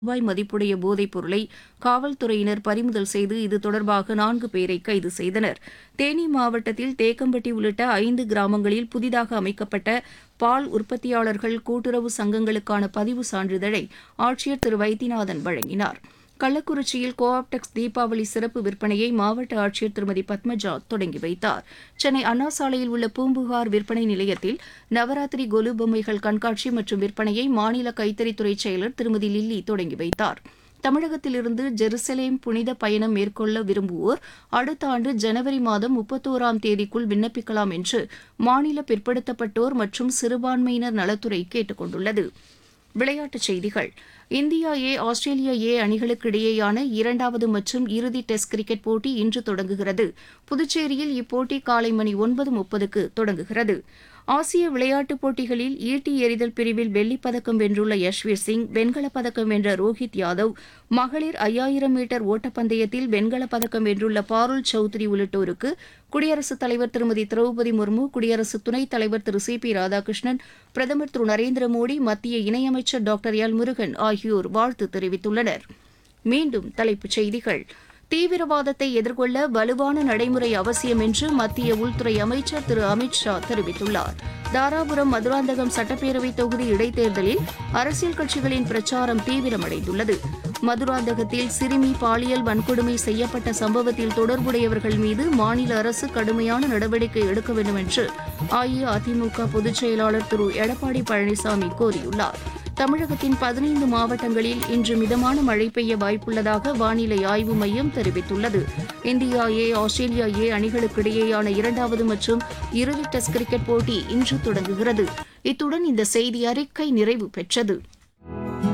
ரூபாய் மதிப்புடைய போதைப் பொருளை காவல்துறையினர் பறிமுதல் செய்து இது தொடர்பாக 4 பேரை கைது செய்தனர். தேனி மாவட்டத்தில் தேக்கம்பட்டி உள்ளிட்ட 5 கிராமங்களில் புதிதாக அமைக்கப்பட்ட பால் உற்பத்தியாளர்கள் கூட்டுறவு சங்கங்களுக்கான பதிவு சான்றிதழை ஆட்சியர் திரு வைத்தியநாதன் வழங்கினார். கள்ளக்குறிச்சியில் கோ ஆப்டெக்ஸ் தீபாவளி சிறப்பு விற்பனையை மாவட்ட ஆட்சியர் திருமதி பத்மஜா தொடங்கி வைத்தார். சென்னை அண்ணா சாலையில் உள்ள பூம்புகார் விற்பனை நிலையத்தில் நவராத்திரி கொலு பொம்மைகள் கண்காட்சி மற்றும் விற்பனையை மாநில கைத்தறித்துறை செயலர் திருமதி லில்லி தொடங்கி வைத்தார். தமிழகத்திலிருந்து ஜெருசலேம் புனித பயணம் மேற்கொள்ள விரும்புவோர் அடுத்த ஆண்டு ஜனவரி மாதம் 31ஆம் தேதிக்குள் விண்ணப்பிக்கலாம் என்று மாநில பிற்படுத்தப்பட்டோர் மற்றும் சிறுபான்மையினர் நலத்துறை கேட்டுக் கொண்டுள்ளது. விளையாட்டுச் செய்திகள். இந்தியா ஏ ஆஸ்திரேலியா ஏ அணிகளுக்கு இடையேயான 2வது மற்றும் இறுதி டெஸ்ட் கிரிக்கெட் போட்டி இன்று தொடங்குகிறது. புதுச்சேரியில் இப்போட்டி காலை மணி 9:30க்கு தொடங்குகிறது. ஆசிய விளையாட்டுப் போட்டிகளில் ஈட்டி எறிதல் பிரிவில் வெள்ளிப்பதக்கம் வென்றுள்ள யஷ்வீர் சிங், வெண்கலப் பதக்கம் வென்ற ரோஹித் யாதவ், மகளிர் 5000 மீட்டர் ஓட்டப்பந்தயத்தில் வெண்கலப் பதக்கம் வென்றுள்ள பாருல் சௌத்ரி உள்ளிட்டோருக்கு குடியரசுத் தலைவர் திருமதி திரௌபதி முர்மு, குடியரசு துணைத் தலைவர் திரு சி பி ராதாகிருஷ்ணன், பிரதமர் திரு நரேந்திர மோடி, மத்திய இணையமைச்சர் டாக்டர் எல் முருகன் ஆகியோர் வாழ்த்து தெரிவித்துள்ளனர். மீண்டும் தலைப்புச் செய்திகள். தீவிரவாதத்தை எதிர்கொள்ள வலுவான நடைமுறை அவசியம் என்று மத்திய உள்துறை அமைச்சர் திரு அமித் ஷா தெரிவித்துள்ளார். தாராபுரம் மதுராந்தகம் சட்டப்பேரவைத் தொகுதி இடைத்தேர்தலில் அரசியல் கட்சிகளின் பிரச்சாரம் தீவிரமடைந்துள்ளது. மதுராந்தகத்தில் சிறுமி பாலியல் வன்கொடுமை செய்யப்பட்ட சம்பவத்தில் தொடர்புடையவர்கள் மீது மாநில அரசு கடுமையான நடவடிக்கை எடுக்க வேண்டும் என்று அஇஅதிமுக பொதுச் செயலாளர் திரு எடப்பாடி பழனிசாமி கோரியுள்ளார். தமிழகத்தின் 15 மாவட்டங்களில் இன்று மிதமான மழை பெய்ய வாய்ப்புள்ளதாக வானிலை ஆய்வு மையம் தெரிவித்துள்ளது. இந்தியா ஏ ஆஸ்திரேலியா ஏ அணிகளுக்கு இடையேயான 2வது மற்றும் இறுதி டெஸ்ட் கிரிக்கெட் போட்டி இன்று தொடங்குகிறது. இத்துடன் இந்த செய்தி அறிக்கை நிறைவு பெற்றது.